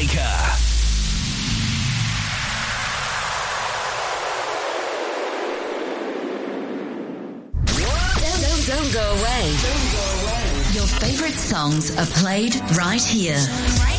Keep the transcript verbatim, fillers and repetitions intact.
Maker. Don't, don't, don't go away. Don't go away. Your favorite songs are played right here. Right